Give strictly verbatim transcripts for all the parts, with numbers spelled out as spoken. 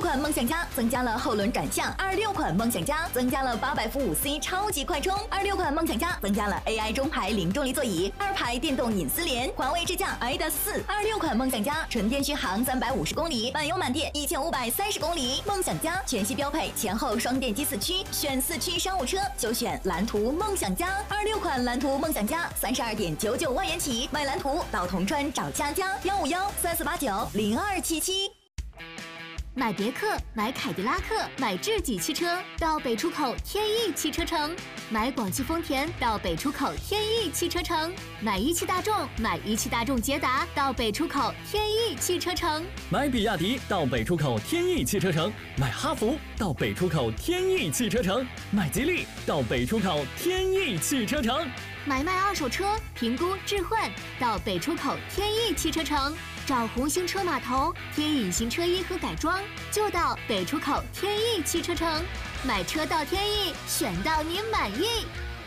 款梦想家增加了后轮转向，二六款梦想家增加了八百伏五 C 超级快充，二六款梦想家增加了 A I 中排零重力座椅，二排电动隐私联，环卫支架 I D A 四，二六款梦想家纯电续航三百五十公里，满油满电一千五百三十公里。梦想家全系标配前后双电机四驱，选四驱商务车就选蓝图梦想家。二六款蓝图梦想家三十二点九九万元起，买蓝图到铜川找佳佳，幺五幺三四八九零二七七。 买别克、买凯迪拉克、买智己汽车到北出口天翼汽车城，买广汽丰田到北出口天翼汽车城，买一汽大众、买一汽大众捷达到北出口天翼汽车城， 买比亚迪到北出口天翼汽车城，买哈弗到北出口天翼汽车城，买吉利到北出口天翼汽车城， 买卖二手车评估置换到北出口天翼汽车城，找红星车码头添隐形车衣和改装就到北出口天翼汽车城，买车到天翼，选到您满意。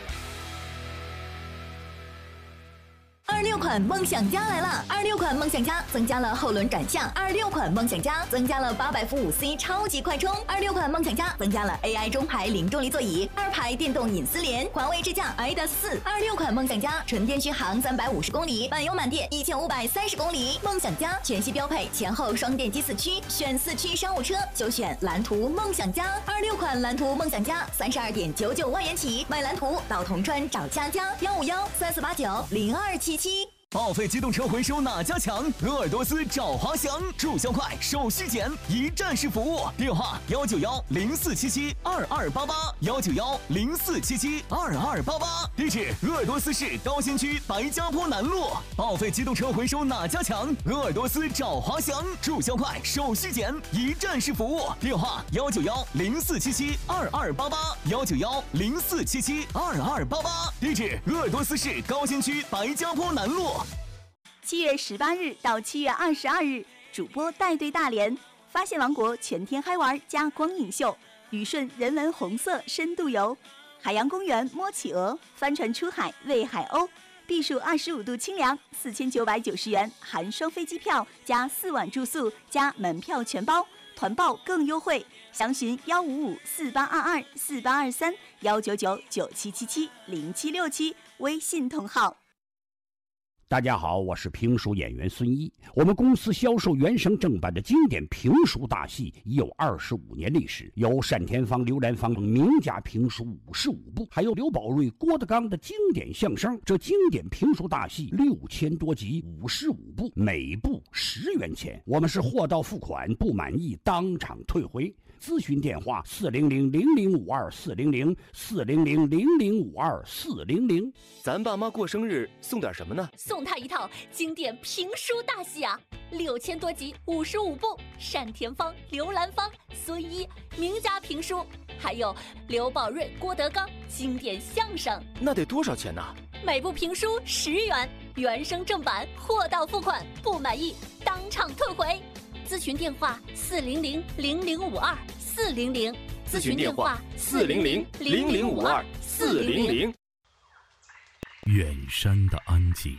二六款梦想家来了！二六款梦想家增加了后轮转向，二六款梦想家增加了八百伏五 C 超级快充，二六款梦想家增加了 A I 中排零重力座椅，二排电动隐私联，环卫支架 I D A 四，二六款梦想家纯电续航三百五十公里，满油满电一千五百三十公里。梦想家全系标配前后双电机四驱，选四驱商务车就选蓝图梦想家。二六款蓝图梦想家三十二点九九万元起，买蓝图到铜川找佳佳，幺五幺三四八九零二七七。 报废机动车回收哪家强？鄂尔多斯找华翔，注销快，手续简，一站式服务。电话幺九幺零四七七二二八八，幺九幺零四七七二二八八。地址：鄂尔多斯市高新区白家坡南路。报废机动车回收哪家强？鄂尔多斯找华翔，注销快，手续简，一站式服务。电话幺九幺零四七七二二八八，幺九幺零四七七二二八八。地址：鄂尔多斯市高新区白家坡南路。 七月十八日到七月二十二日，主播带队大连，发现王国全天嗨玩加光影秀，旅顺人文红色深度游，海洋公园摸企鹅，帆船出海喂海鸥，避暑二十五度清凉，四千九百九十元含双飞机票加四晚住宿加门票全包，团报更优惠，详询幺五五四八二二四八二三幺九九九七七七零七六七微信同号。 大家好，我是评书演员孙一。我们公司销售原声正版的经典评书大戏已有二十五年历史，有单田芳、刘兰芳等名家评书五十五部，还有刘宝瑞、郭德纲的经典相声。这经典评书大戏六千多集，五十五部，每部十元钱。我们是货到付款，不满意当场退回。咨询电话：四零零零零五二四零零四零零零零五二四零零。 咱爸妈过生日送点什么呢？ 送他一套经典评书大戏啊，六千多集，五十五部，单田芳、刘兰芳、孙一名家评书，还有刘宝瑞、郭德纲经典相声。 那得多少钱呢？ 每部评书十元，原声正版，货到付款，不满意当场退回。咨询电话：四零零零零五二四零零。 咨询电话：四零零零零五二四零零。 远山的安静，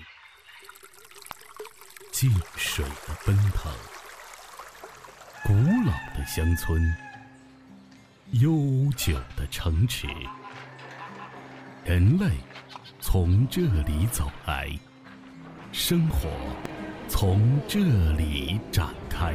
近水的奔腾，古老的乡村，悠久的城池，人类从这里走来，生活从这里展开。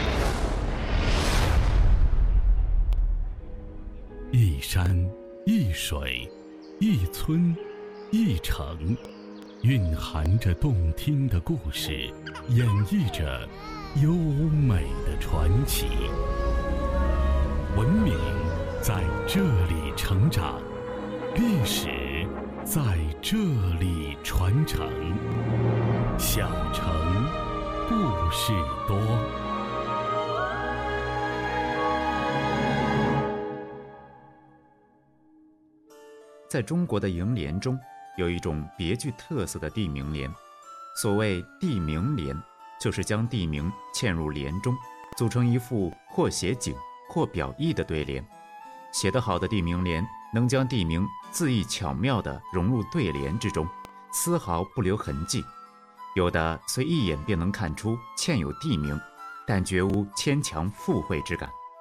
一山一水一村一城，蕴含着动听的故事，演绎着优美的传奇。文明在这里成长，历史在这里传承。小城故事多。 在中国的楹联中，有一种别具特色的地名联。所谓地名联，就是将地名嵌入联中，组成一副或写景或表意的对联。写得好的地名联能将地名恣意巧妙地融入对联之中，丝毫不留痕迹。有的虽一眼便能看出嵌有地名，但绝无牵强附会之感。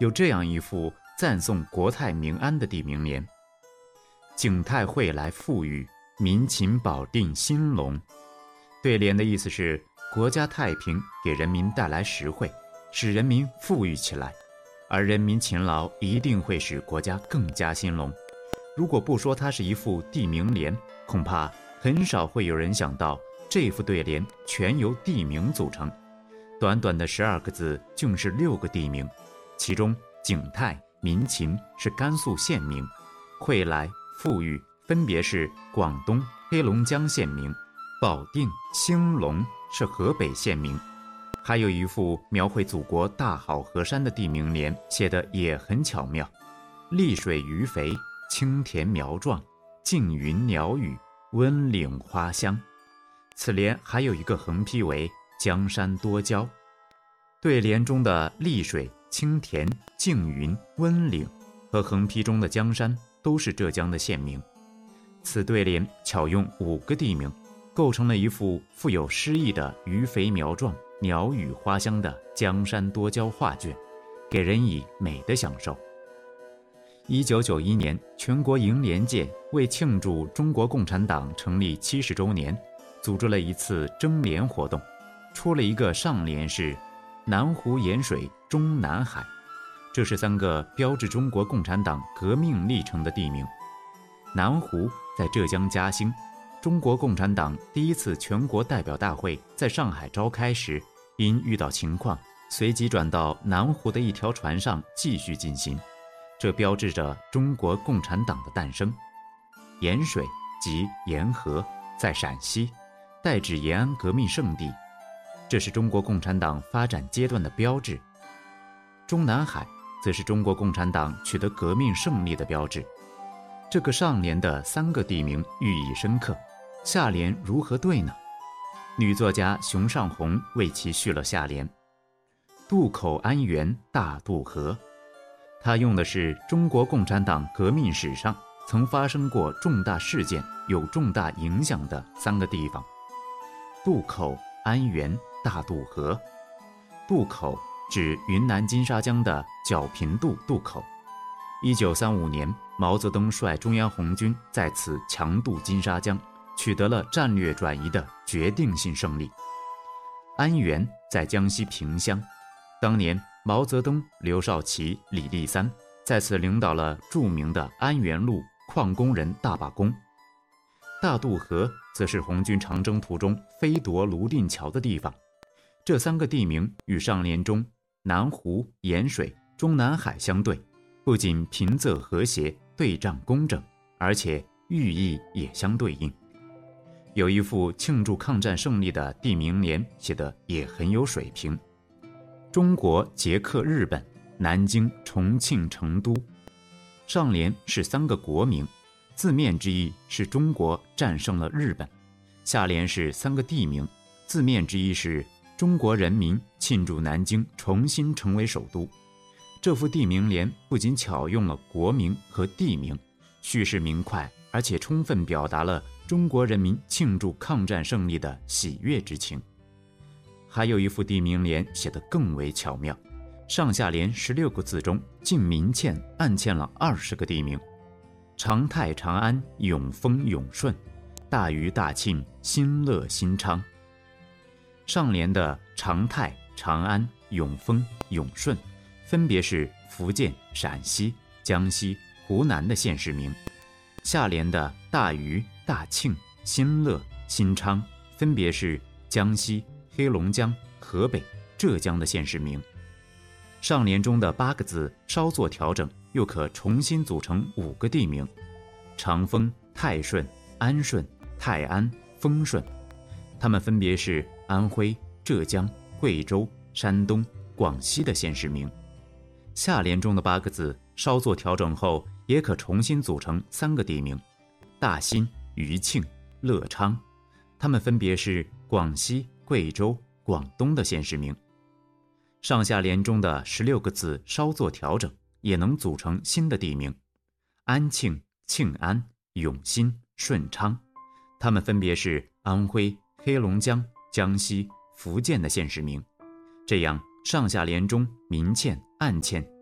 有这样一副赞颂国泰民安的地名联：景泰会来富裕，民勤保定兴隆。对联的意思是国家太平给人民带来实惠，使人民富裕起来，而人民勤劳一定会使国家更加兴隆。如果不说它是一副地名联，恐怕很少会有人想到这副对联全由地名组成。短短的十二个字竟是六个地名，其中景泰、民勤是甘肃县名，惠来、富裕分别是广东、黑龙江县名，保定、兴隆是河北县名。还有一副描绘祖国大好河山的地名联，写的也很巧妙：丽水鱼肥，青田苗壮，静云鸟语，温岭花香。此联还有一个横批为江山多娇。对联中的丽水、青田、静云、温岭和横批中的江山都是浙江的县名。此对联巧用五个地名，构成了一幅富有诗意的鱼肥苗壮、鸟语花香的江山多娇画卷，给人以美的享受。一九九一年，全国楹联界为庆祝中国共产党成立七十周年，组织了一次征联活动，出了一个上联是南湖盐水中南海，这是三个标志中国共产党革命历程的地名。南湖在浙江嘉兴，中国共产党第一次全国代表大会在上海召开时，因遇到情况，随即转到南湖的一条船上继续进行，这标志着中国共产党的诞生。盐水即沿河，在陕西，代指延安革命圣地，这是中国共产党发展阶段的标志。中南海则是中国共产党取得革命胜利的标志。这个上联的三个地名寓意深刻，下联如何对呢？女作家熊尚红为其续了下联：渡口安源大渡河。她用的是中国共产党革命史上曾发生过重大事件、有重大影响的三个地方。渡口、安源、大渡河。渡口指云南金沙江的皎平渡渡口。一九三五年，毛泽东率中央红军在此强渡金沙江，取得了战略转移的决定性胜利。安源在江西萍乡，当年毛泽东、刘少奇、李立三在此领导了著名的安源路矿工人大罢工。大渡河则是红军长征途中飞夺泸定桥的地方。这三个地名与上联中南湖、盐水、中南海相对，不仅平仄和谐、对仗工整，而且寓意也相对应。有一副庆祝抗战胜利的地名联写得也很有水平：中国捷克日本，南京、重庆、成都。上联是三个国名，字面之意是中国战胜了日本；下联是三个地名，字面之意是中国人民庆祝南京重新成为首都。这副地名联不仅巧用了国名和地名，叙事明快，而且充分表达了中国人民庆祝抗战胜利的喜悦之情。还有一副地名联写得更为巧妙，上下联十六个字中竟明嵌暗嵌了二十个地名：长泰、长安、永丰、永顺，大余、大庆、新乐、新昌。上联的长泰、长安、永丰、永顺分别是福建、陕西、江西、湖南的县市名；下联的大余、大庆、新乐、新昌分别是江西、黑龙江、河北、浙江的县市名。上联中的八个字稍作调整，又可重新组成五个地名：长丰、泰顺、安顺、泰安、丰顺，它们分别是安徽、浙江、贵州、山东、广西的县市名。下联中的八个字稍作调整后，也可重新组成三个地名：大兴、余庆、乐昌，它们分别是广西、贵州、广东的县市名。上下联中的十六个字稍作调整，也能组成新的地名：安庆、庆安、永新、顺昌，它们分别是安徽、黑龙江、江西、福建的县市名。这样上下联中明嵌、暗嵌、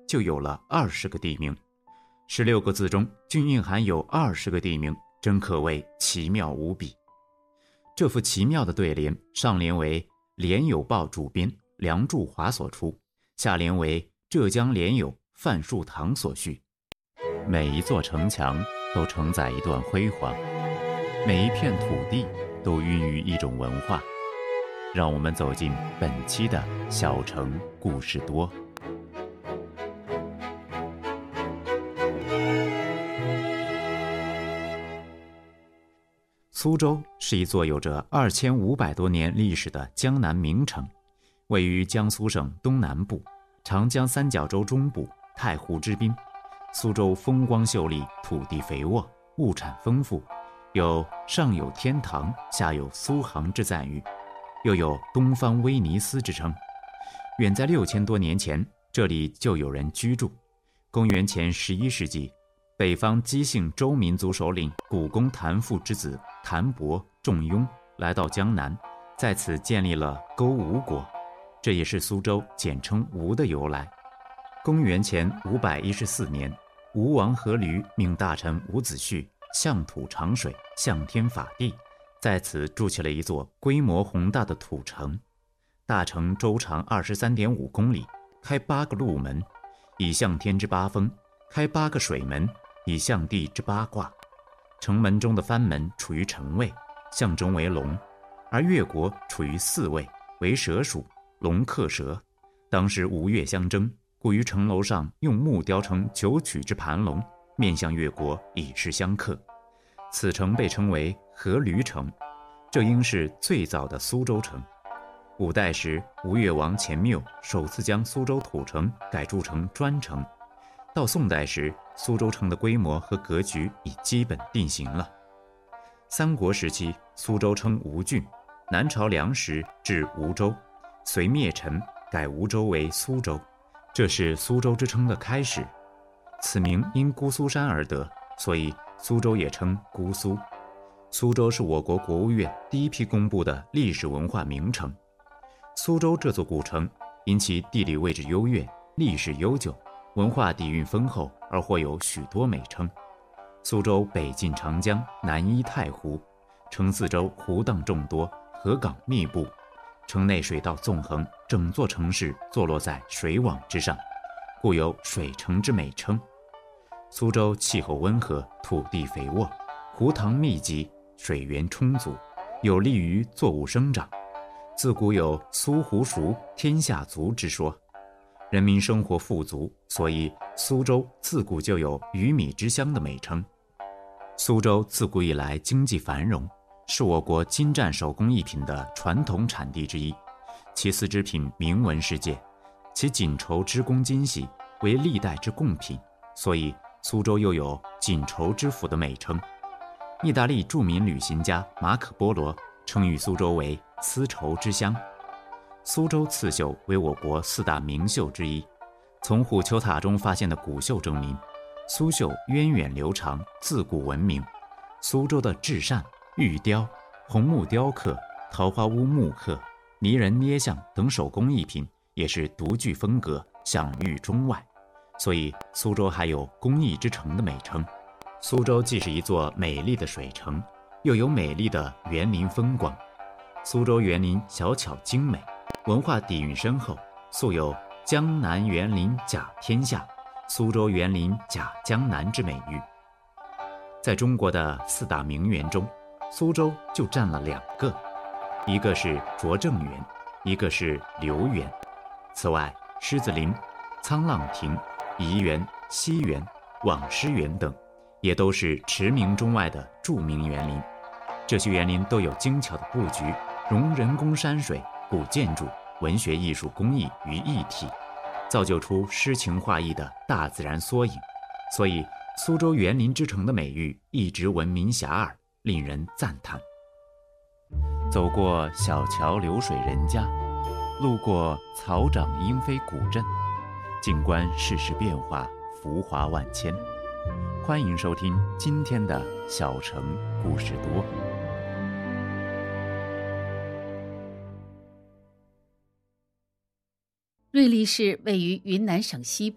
就有了二十个地名，十六个字中均蕴含有二十个地名，真可谓奇妙无比。这幅奇妙的对联，上联为联友报主编梁祝华所出，下联为浙江联友范树堂所序。每一座城墙都承载一段辉煌，每一片土地都孕育一种文化。让我们走进本期的小城故事多。苏州是一座有着二千五百多年历史的江南名城，位于江苏省东南部，长江三角洲中部，太湖之滨。苏州风光秀丽，土地肥沃，物产丰富，有上有天堂，下有苏杭之赞誉，又有东方威尼斯之称。远在六千多年前，这里就有人居住。公元前十一世纪，北方姬姓周民族首领古公谭父之子谭伯、仲雍来到江南，在此建立了勾吴国，这也是苏州简称吴的由来。公元前五百一十四年，吴王阖闾命大臣伍子胥向土长水，向天法地，在此筑起了一座规模宏大的土城。大城周长 二十三点五公里，开八个路门，以向天之八风；开八个水门，以向地之八卦。城门中的藩门处于辰位，象征为龙，而越国处于巳位，为蛇属，龙克蛇。当时吴越相争，故于城楼上用木雕成九曲之盘龙，面向越国，以示相克。此城被称为阖闾城，这应是最早的苏州城。五代时，吴越王钱缪首次将苏州土城改筑成砖城。到宋代时，苏州城的规模和格局已基本定型了。三国时期，苏州称吴郡，南朝梁时至吴州，隋灭陈，改吴州为苏州，这是苏州之称的开始。此名因姑苏山而得，所以苏州也称姑苏。苏州是我国国务院第一批公布的历史文化名城。苏州这座古城因其地理位置优越，历史悠久，文化底蕴丰厚，而获有许多美称。苏州北近长江，南依太湖，城四周湖荡众多，河港密布，城内水道纵横，整座城市坐落在水网之上，故有水城之美称。苏州气候温和，土地肥沃，湖塘密集，水源充足，有利于作物生长。自古有苏湖熟，天下足之说，人民生活富足，所以苏州自古就有鱼米之乡的美称。苏州自古以来经济繁荣，是我国精湛手工艺品的传统产地之一，其丝织品名闻世界，其锦绸织工精细，为历代之贡品，所以苏州又有锦绸之府的美称。意大利著名旅行家马可波罗称誉苏州为丝绸之乡。苏州刺绣为我国四大名绣之一，从虎丘塔中发现的古绣证明，苏绣源远流长，自古闻名。苏州的制扇、玉雕、红木雕刻、桃花坞木刻、泥人捏像等手工艺品也是独具风格，享誉中外，所以苏州还有工艺之城的美称。苏州既是一座美丽的水城，又有美丽的园林风光。苏州园林小巧精美，文化底蕴深厚，素有江南园林甲天下，苏州园林甲江南之美誉。在中国的四大名园中，苏州就占了两个，一个是拙政园，一个是留园。此外，狮子林、沧浪亭、颐园、西园、网师园等也都是驰名中外的著名园林。这些园林都有精巧的布局，融人工山水、古建筑、文学艺术工艺于一体，造就出诗情画意的大自然缩影。所以苏州园林之城的美誉一直闻名遐迩，令人赞叹。走过小桥流水人家，路过草长莺飞古镇，静观世事变化，浮华万千。欢迎收听今天的小城故事多。 瑞丽市位于云南省西部，